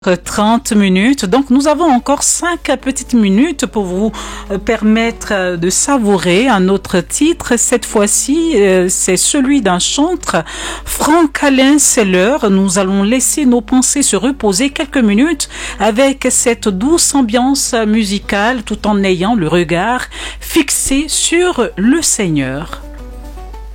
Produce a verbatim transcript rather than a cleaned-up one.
trente minutes. Donc, nous avons encore cinq petites minutes pour vous permettre de savourer un autre titre. Cette fois-ci, c'est celui d'un chantre, Franck-Alain Seller. Nous allons laisser nos pensées se reposer quelques minutes avec cette douce ambiance musicale tout en ayant le regard fixé sur le Seigneur.